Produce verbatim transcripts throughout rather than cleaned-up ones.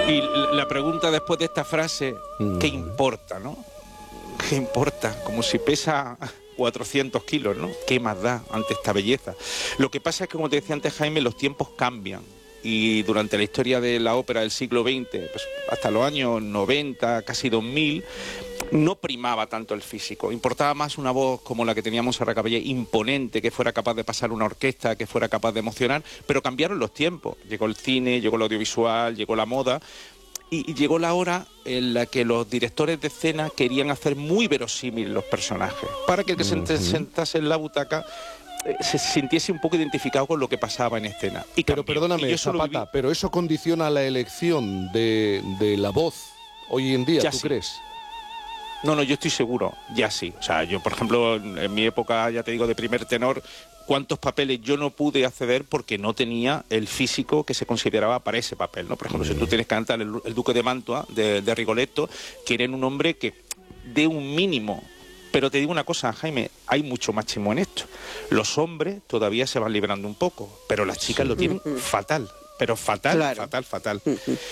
Y la pregunta después de esta frase, ¿qué importa, no? ¿Qué importa? Como si pesa cuatrocientos kilos, ¿no? ¿Qué más da ante esta belleza? Lo que pasa es que, como te decía antes, Jaime, los tiempos cambian. Y durante la historia de la ópera del siglo veinte, pues hasta los años noventa, casi dos mil, no primaba tanto el físico. Importaba más una voz como la que tenía Montserrat Caballé, imponente, que fuera capaz de pasar una orquesta, que fuera capaz de emocionar, pero cambiaron los tiempos. Llegó el cine, llegó el audiovisual, llegó la moda, y, y llegó la hora en la que los directores de escena querían hacer muy verosímil los personajes, para que el que se uh-huh. sentase en la butaca se sintiese un poco identificado con lo que pasaba en escena. Y pero perdóname, Zapata, viví... pero eso condiciona la elección de, de la voz hoy en día, ya ¿tú sí. crees? No, no, yo estoy seguro, ya sí. O sea, yo, por ejemplo, en mi época, ya te digo, de primer tenor, cuántos papeles yo no pude acceder porque no tenía el físico que se consideraba para ese papel, ¿no? Por ejemplo, mm. si tú tienes que cantar el, el Duque de Mantua, de, de Rigoletto, quieren un hombre que dé un mínimo. Pero te digo una cosa, Jaime, hay mucho machismo en esto. Los hombres todavía se van librando un poco, pero las chicas lo tienen fatal, pero fatal, claro. fatal, fatal.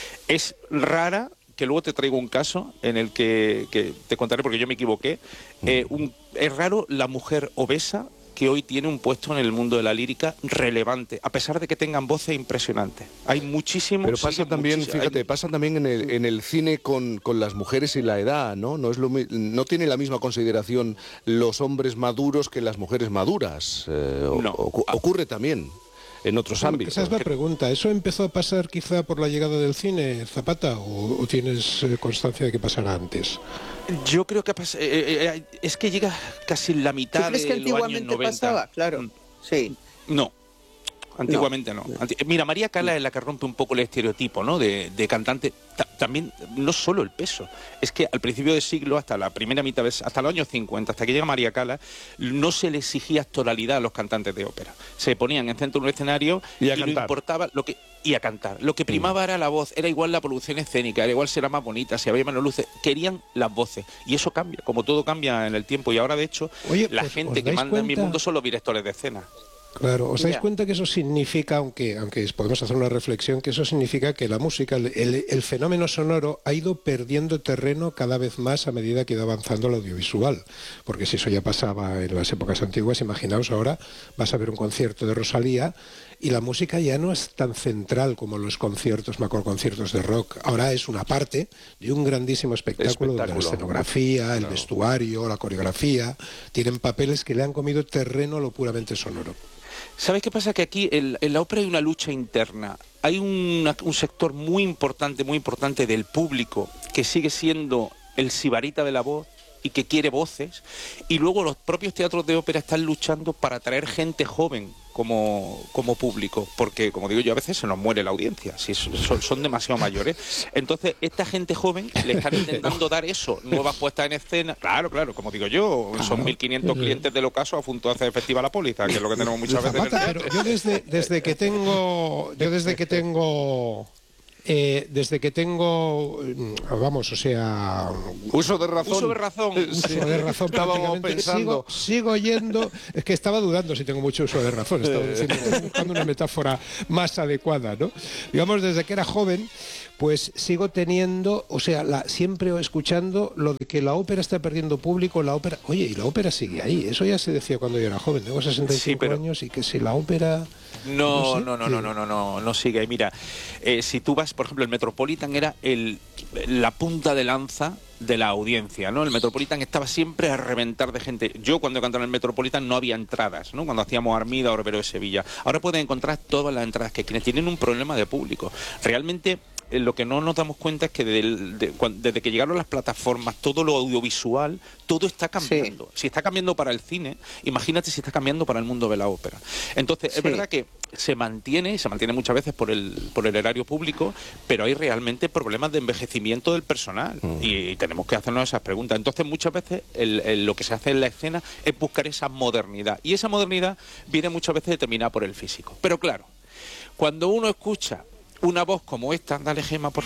Es rara, que luego te traigo un caso en el que, que te contaré porque yo me equivoqué, eh, un, es raro la mujer obesa que hoy tiene un puesto en el mundo de la lírica relevante, a pesar de que tengan voces impresionantes. Hay muchísimos... Pero pasa sí, también, fíjate, hay... pasa también en el, en el cine con, con las mujeres y la edad, ¿no? No, es lo, no tiene la misma consideración los hombres maduros que las mujeres maduras. Eh, o, no. o, ocurre también en otros bueno, ámbitos. Esa es la pregunta. ¿Eso empezó a pasar quizá por la llegada del cine, Zapata, o, o tienes eh, constancia de que pasara antes? Yo creo que pasa, eh, eh, es que llega casi la mitad ¿Tú crees de que los años antiguamente noventa. pasaba? Claro, sí. No. Antiguamente no. no. Mira, María Cala es la que rompe un poco el estereotipo, ¿no? De, de cantante. Ta también, no solo el peso. Es que al principio del siglo, hasta la primera mitad, hasta los años cincuenta, hasta que llega María Cala, no se le exigía actoralidad a los cantantes de ópera. Se ponían en centro de un escenario y, a y lo importaba lo que y a cantar. Lo que primaba mm. era la voz, era igual la producción escénica, era igual si era más bonita, si había menos luces. Querían las voces. Y eso cambia, como todo cambia en el tiempo. Y ahora, de hecho, Oye, la pues, gente que manda cuenta? en mi mundo son los directores de escena. Claro, ¿os dais yeah. cuenta que eso significa, aunque, aunque podemos hacer una reflexión, que eso significa que la música, el, el, el fenómeno sonoro ha ido perdiendo terreno cada vez más a medida que ha ido avanzando el audiovisual? Porque si eso ya pasaba en las épocas antiguas, imaginaos ahora, vas a ver un concierto de Rosalía y la música ya no es tan central como los conciertos, macroconciertos de rock. Ahora es una parte de un grandísimo espectáculo, espectáculo. donde la escenografía, el no. vestuario, la coreografía, tienen papeles que le han comido terreno a lo puramente sonoro. ¿Sabes qué pasa? Que aquí en, en la ópera hay una lucha interna. Hay una, un sector muy importante, muy importante del público que sigue siendo el sibarita de la voz y que quiere voces. Y luego los propios teatros de ópera están luchando para atraer gente joven como, como público. Porque, como digo yo, a veces se nos muere la audiencia. Si son, son demasiado mayores. Entonces, esta gente joven le están intentando dar eso. Nuevas puestas en escena. Claro, claro, como digo yo, claro. son mil quinientos clientes del ocaso a punto de hacer Festival a Póliza, que es lo que tenemos muchas veces. Zapata, pero yo desde, desde que tengo... Yo desde que tengo... Eh, desde que tengo, vamos, o sea... Uso de razón. Uso de razón. Uso de razón. Estábamos pensando. Sigo, sigo yendo... Es que estaba dudando si tengo mucho uso de razón. Estaba diciendo, buscando una metáfora más adecuada, ¿no? Digamos, desde que era joven, pues sigo teniendo, o sea, la, siempre escuchando lo de que la ópera está perdiendo público, la ópera... Oye, y la ópera sigue ahí. Eso ya se decía cuando yo era joven. Tengo sesenta y cinco sí, pero... años y que si la ópera... No, no, no, no, no, no, no, no sigue. Mira, eh, si tú vas, por ejemplo, el Metropolitan era el, la punta de lanza de la audiencia, ¿no? El Metropolitan estaba siempre a reventar de gente. Yo cuando cantaba en el Metropolitan no había entradas, ¿no? Cuando hacíamos Armida o Orbero de Sevilla. Ahora pueden encontrar todas las entradas que quienes tienen un problema de público. Realmente... Eh, lo que no nos damos cuenta es que de, de, cuando, desde que llegaron las plataformas, todo lo audiovisual, todo está cambiando. Sí. Si está cambiando para el cine, imagínate si está cambiando para el mundo de la ópera. Entonces, sí. es verdad que se mantiene, y se mantiene muchas veces por el, por el erario público, pero hay realmente problemas de envejecimiento del personal. Mm. Y, y tenemos que hacernos esas preguntas. Entonces, muchas veces el, el, lo que se hace en la escena es buscar esa modernidad. Y esa modernidad viene muchas veces determinada por el físico. Pero claro, cuando uno escucha una voz como esta, dale Gema, por